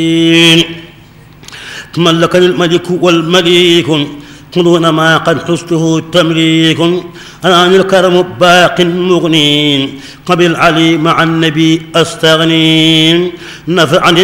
تملكني الملك والمليك دون ما قد حسته التمليك أنا عن الكرم باق مغني قبل علي مع النبي أستغني نفعني